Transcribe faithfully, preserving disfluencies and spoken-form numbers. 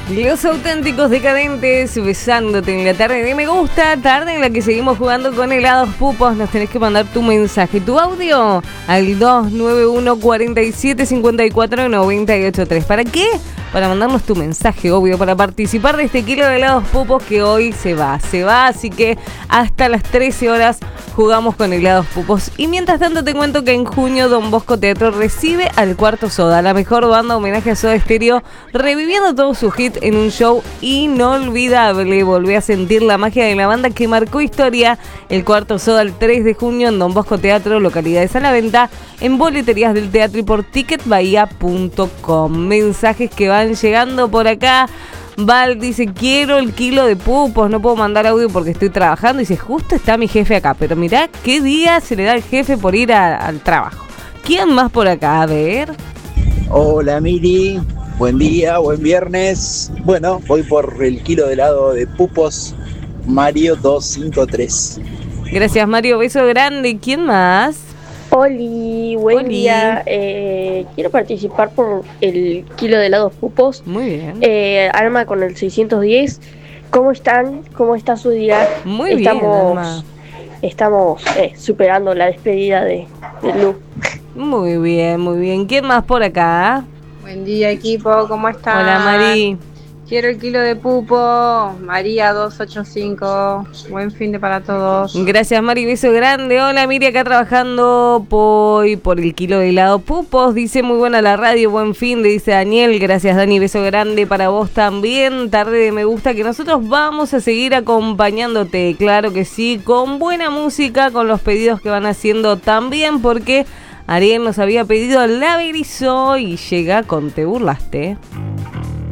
Los auténticos decadentes, besándote en la tarde de Me Gusta, tarde en la que seguimos jugando con helados pupos. Nos tenés que mandar tu mensaje, tu audio al dos nueve uno, cuatro siete, cinco cuatro, nueve ocho tres. ¿Para qué? Para mandarnos tu mensaje, obvio, para participar de este kilo de helados pupos que hoy se va, se va, así que hasta las trece horas jugamos con helados pupos. Y mientras tanto te cuento que en junio Don Bosco Teatro recibe al Cuarto Soda, la mejor banda homenaje a Soda Stereo, reviviendo todos sus hits en un show inolvidable. Volví a sentir la magia de la banda que marcó historia. El Cuarto Soda el tres de junio en Don Bosco Teatro, localidades a la venta, en boleterías del teatro y por ticket bahía punto com. Mensajes que van llegando por acá. Val dice, quiero el kilo de pupos, no puedo mandar audio porque estoy trabajando. Dice, justo está mi jefe acá, pero mirá qué día se le da al jefe por ir a, al trabajo. ¿Quién más por acá? A ver. Hola Miri, buen día, buen viernes. Bueno, voy por el kilo de helado de pupos, Mario doscientos cincuenta y tres. Gracias Mario, beso grande. ¿Quién más? Oli, buen Oli. día. Eh, quiero participar por el kilo de helados pupos. Muy bien. Eh, Alma con el seiscientos diez. ¿Cómo están? ¿Cómo está su día? Muy estamos, bien, Alma. Estamos eh, superando la despedida de, de Lu. Muy bien, muy bien. ¿Quién más por acá? Buen día equipo, ¿cómo están? Hola Mari. Quiero el kilo de pupo, María doscientos ochenta y cinco. Buen fin de para todos. Gracias Mari, beso grande. Hola Miri, acá trabajando por, por el kilo de helado pupos. Dice, muy buena la radio, buen fin, le dice Daniel. Gracias Dani, beso grande para vos también. Tarde de Me Gusta, que nosotros vamos a seguir acompañándote, claro que sí, con buena música, con los pedidos que van haciendo también, porque Ariel nos había pedido La Berizo y llega con Te Burlaste.